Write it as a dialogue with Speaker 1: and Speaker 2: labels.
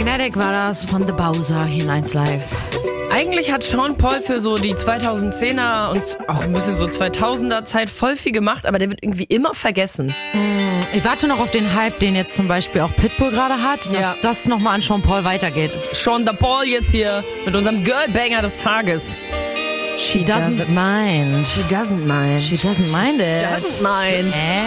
Speaker 1: Kinetic war das von The Bowser hier in 1 Live.
Speaker 2: Eigentlich hat Sean Paul für so die 2010er und auch ein bisschen so 2000er Zeit voll viel gemacht, aber der wird irgendwie immer vergessen.
Speaker 1: Ich warte noch auf den Hype, den jetzt zum Beispiel auch Pitbull gerade hat, dass das nochmal an Sean Paul weitergeht.
Speaker 2: Sean da Paul jetzt hier mit unserem Girlbanger des Tages.
Speaker 1: She doesn't mind.
Speaker 2: She doesn't mind.
Speaker 1: She doesn't mind it.
Speaker 2: Doesn't mind.